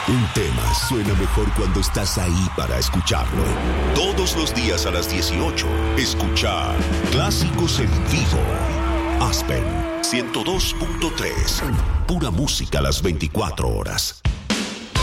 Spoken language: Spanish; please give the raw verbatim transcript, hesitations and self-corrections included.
Un tema suena mejor cuando estás ahí para escucharlo. Todos los días a las dieciocho, escuchar Clásicos en Vivo. Aspen ciento dos punto tres. Pura música a las veinticuatro horas.